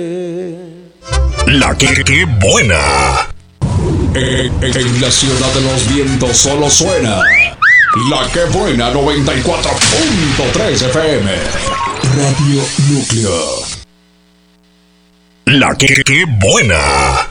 La que buena. En la ciudad de los vientos solo suena La que buena 94.3 FM. Radio Núcleo. La que buena.